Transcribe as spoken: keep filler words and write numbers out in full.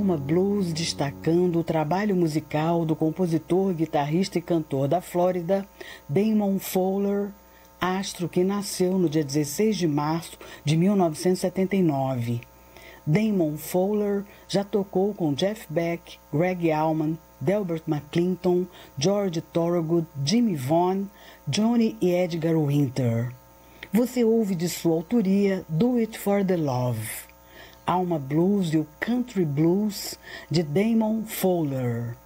Alma Blues destacando o trabalho musical do compositor, guitarrista e cantor da Flórida, Damon Fowler, astro que nasceu no dia dezesseis de março de mil novecentos e setenta e nove. Damon Fowler já tocou com Jeff Beck, Greg Allman, Delbert McClinton, George Thorogood, Jimmy Vaughan, Johnny e Edgar Winter. Você ouve de sua autoria Do It For The Love, Alma Blues e o Country Blues de Damon Fowler.